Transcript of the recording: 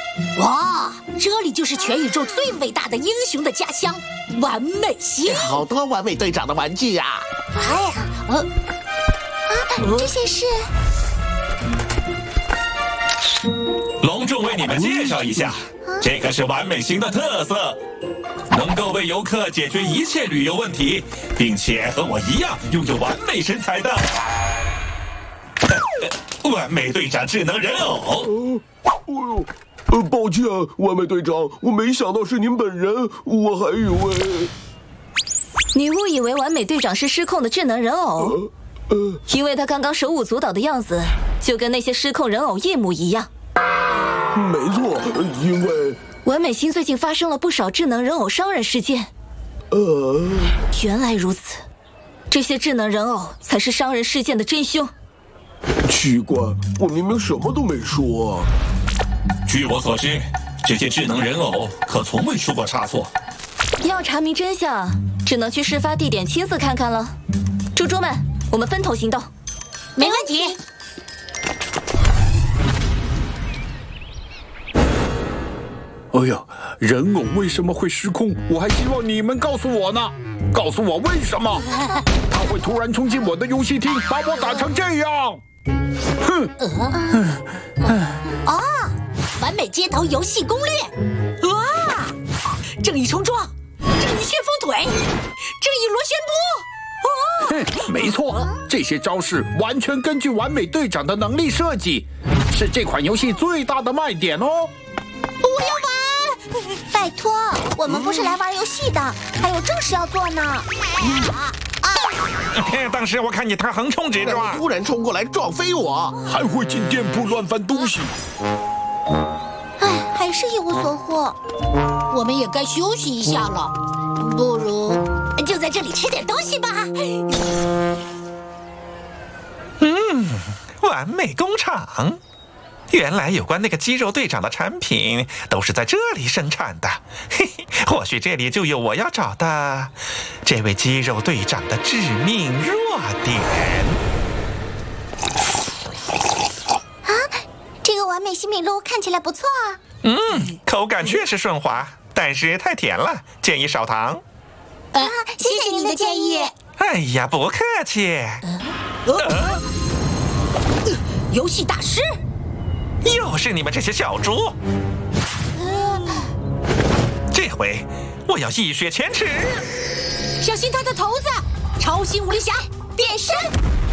哇，这里就是全宇宙最伟大的英雄的家乡——完美星。 好多完美队长的玩具呀！ 哎呀， 这些是…… 隆重为你们介绍一下，这个是完美星的特色，能够为游客解决一切旅游问题，并且和我一样拥有完美身材的完美队长智能人偶。 抱歉，完美队长，我没想到是您本人，我还以为…… 你误以为完美队长是失控的智能人偶，因为他刚刚手舞足蹈的样子，就跟那些失控人偶一模一样。 没错，因为完美星最近发生了不少智能人偶伤人事件。原来如此，这些智能人偶才是伤人事件的真凶。 奇怪，我明明什么都没说啊。 据我所知，这些智能人偶可从未出过差错。 要查明真相，只能去事发地点亲自看看了。猪猪们，我们分头行动。 没问题。 哎呀，人偶为什么会失控？我还希望你们告诉我呢，告诉我为什么他会突然冲进我的游戏厅，把我打成这样。哼！ 完美街头游戏攻略！哇！正义冲撞，正义旋风腿，正义螺旋波！ 没错，这些招式完全根据完美队长的能力设计，是这款游戏最大的卖点哦。 我要玩！ 拜托，我们不是来玩游戏的，还有正事要做呢。 当时我看见他横冲直撞， 突然冲过来撞飞我， 还会进店铺乱翻东西。 还是一无所获。 我们也该休息一下了，不如就在这里吃点东西吧。 完美工厂。原来有关那个肌肉队长的产品都是在这里生产的，嘿嘿，或许这里就有我要找的这位肌肉队长的致命弱点。 这个完美西米露看起来不错啊。 口感确实顺滑，但是太甜了，建议少糖。 谢谢您的建议。 哎呀，不客气。 游戏大师。 又是你们这些小猪！这回我要一雪前耻！ 小心他的头子！超新武力侠变身！